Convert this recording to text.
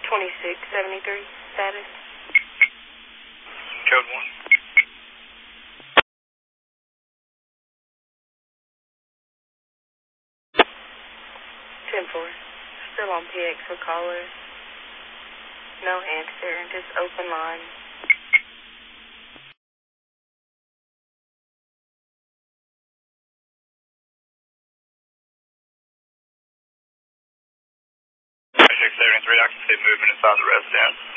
2673 status. Code 1. 10-4. Still on PX for caller. No answer, just open line. Project 73, I can see movement inside the residence.